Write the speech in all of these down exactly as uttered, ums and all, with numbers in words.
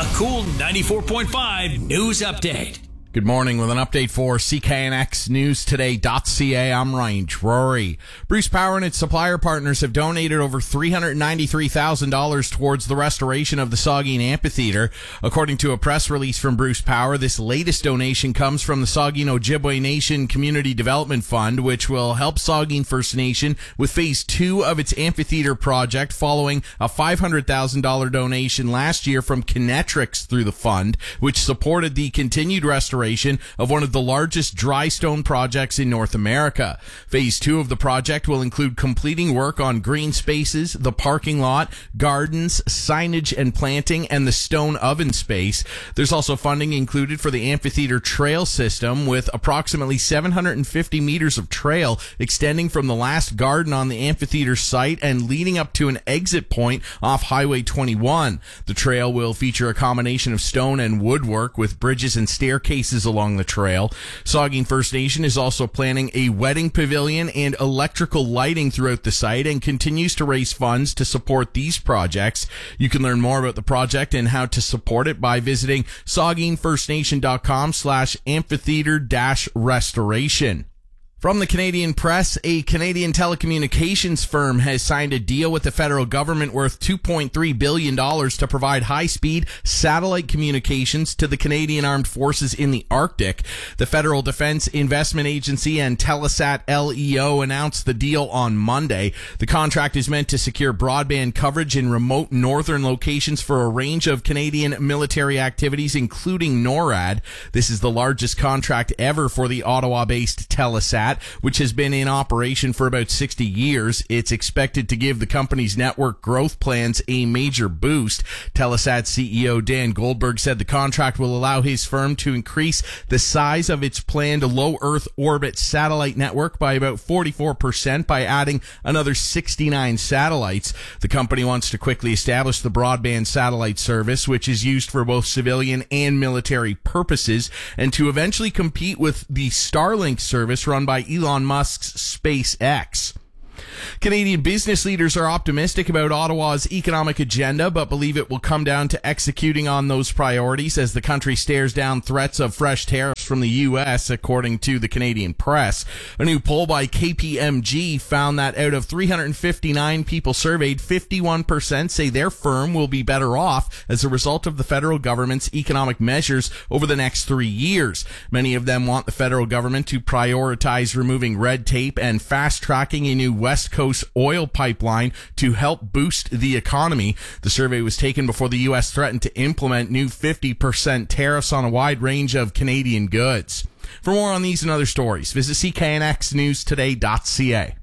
A Cool ninety-four point five news update. Good morning with an update for C K N X News Today dot C A. I'm Ryan Drury. Bruce Power and its supplier partners have donated over three hundred ninety-three thousand dollars towards the restoration of the Saugeen Amphitheater. According to a press release from Bruce Power, this latest donation comes from the Saugeen Ojibwe Nation Community Development Fund, which will help Saugeen First Nation with phase two of its amphitheater project following a five hundred thousand dollars donation last year from Kinetrix through the fund, which supported the continued restoration of one of the largest dry stone projects in North America. Phase two of the project will include completing work on green spaces, the parking lot, gardens, signage and planting, and the stone oven space. There's also funding included for the amphitheater trail system, with approximately seven hundred fifty meters of trail extending from the last garden on the amphitheater site and leading up to an exit point off Highway twenty-one. The trail will feature a combination of stone and woodwork with bridges and staircases along the trail. Saugeen First Nation is also planning a wedding pavilion and electrical lighting throughout the site and continues to raise funds to support these projects. You can learn more about the project and how to support it by visiting saugeen first nation dot com slash amphitheater dash restoration. From the Canadian Press, a Canadian telecommunications firm has signed a deal with the federal government worth two point three billion dollars to provide high-speed satellite communications to the Canadian Armed Forces in the Arctic. The Federal Defense Investment Agency and Telesat L E O announced the deal on Monday. The contract is meant to secure broadband coverage in remote northern locations for a range of Canadian military activities, including NORAD. This is the largest contract ever for the Ottawa-based Telesat, which has been in operation for about sixty years. It's expected to give the company's network growth plans a major boost. Telesat C E O Dan Goldberg said the contract will allow his firm to increase the size of its planned low Earth orbit satellite network by about forty-four percent by adding another sixty-nine satellites. The company wants to quickly establish the broadband satellite service, which is used for both civilian and military purposes, and to eventually compete with the Starlink service run by Elon Musk's SpaceX. Canadian business leaders are optimistic about Ottawa's economic agenda, but believe it will come down to executing on those priorities as the country stares down threats of fresh tariffs from the U S, according to the Canadian Press. A new poll by K P M G found that out of three hundred fifty-nine people surveyed, fifty-one percent say their firm will be better off as a result of the federal government's economic measures over the next three years. Many of them want the federal government to prioritize removing red tape and fast-tracking a new West Coast oil pipeline to help boost the economy. The survey was taken before the U S threatened to implement new fifty percent tariffs on a wide range of Canadian goods. For more on these and other stories, visit C K N X News Today dot C A.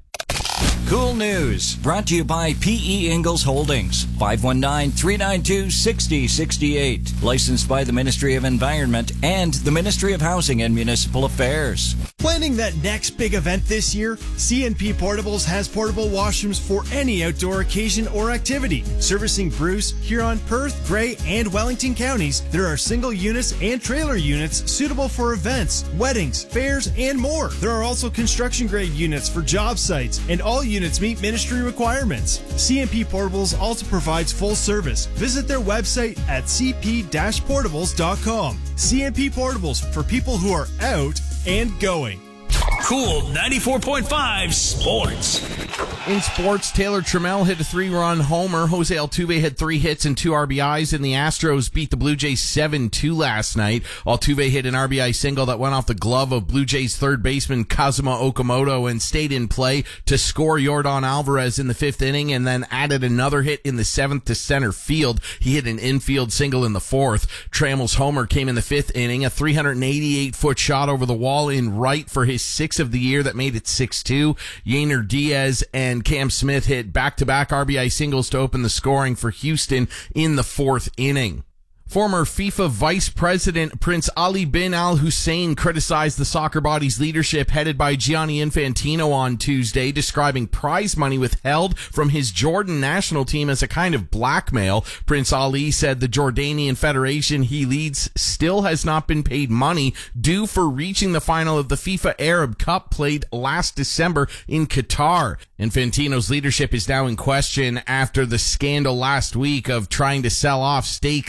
Cool News, brought to you by P E Ingalls Holdings, five one nine, three nine two, six zero six eight. Licensed by the Ministry of Environment and the Ministry of Housing and Municipal Affairs. Planning that next big event this year? C N P Portables has portable washrooms for any outdoor occasion or activity. Servicing Bruce, Huron, Perth, Grey, and Wellington counties, there are single units and trailer units suitable for events, weddings, fairs, and more. There are also construction-grade units for job sites, and all units meet ministry requirements. C N P Portables also provides full service. Visit their website at c p dash portables dot com. C N P Portables, for people who are out and going. Cool ninety-four point five Sports. In sports, Taylor Trammell hit a three-run homer. Jose Altuve had three hits and two R B Is, and the Astros beat the Blue Jays seven two last night. Altuve hit an R B I single that went off the glove of Blue Jays third baseman Kazuma Okamoto and stayed in play to score Yordan Alvarez in the fifth inning, and then added another hit in the seventh to center field. He hit an infield single in the fourth. Trammell's homer came in the fifth inning, a three hundred eighty-eight foot shot over the wall in right for his sixth of the year that made it six two. Yainer Diaz and Cam Smith hit back-to-back R B I singles to open the scoring for Houston in the fourth inning. Former FIFA Vice President Prince Ali bin Al Hussein criticized the soccer body's leadership headed by Gianni Infantino on Tuesday, describing prize money withheld from his Jordan national team as a kind of blackmail. Prince Ali said the Jordanian federation he leads still has not been paid money due for reaching the final of the FIFA Arab Cup played last December in Qatar. Infantino's leadership is now in question after the scandal last week of trying to sell off stakes in the World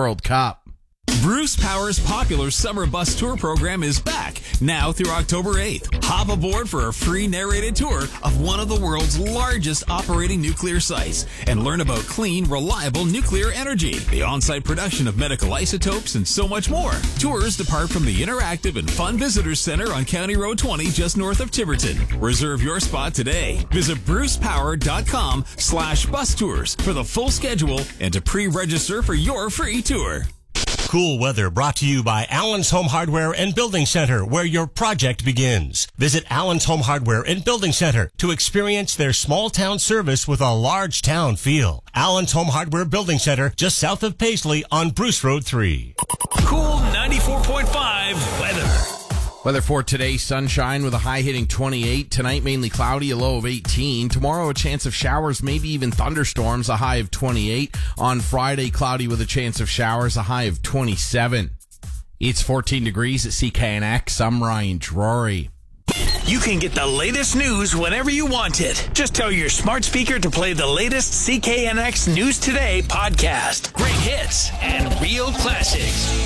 World Cup. Bruce Power's popular summer bus tour program is back, now through October eighth. Hop aboard for a free narrated tour of one of the world's largest operating nuclear sites and learn about clean, reliable nuclear energy, the on-site production of medical isotopes, and so much more. Tours depart from the interactive and fun Visitors Center on County Road twenty just north of Tiverton. Reserve your spot today. Visit brucepower.com slash bus tours for the full schedule and to pre-register for your free tour. Cool weather brought to you by Allen's Home Hardware and Building Center, where your project begins. Visit Allen's Home Hardware and Building Center to experience their small town service with a large town feel. Allen's Home Hardware Building Center, just south of Paisley on Bruce Road three. Cool ninety-four point five weather. Weather for today, sunshine with a high hitting twenty-eight. Tonight, mainly cloudy, a low of eighteen. Tomorrow, a chance of showers, maybe even thunderstorms, a high of twenty-eight. On Friday, cloudy with a chance of showers, a high of twenty-seven. It's fourteen degrees at C K N X. I'm Ryan Drury. You can get the latest news whenever you want it. Just tell your smart speaker to play the latest C K N X News Today podcast. Great hits and real classics.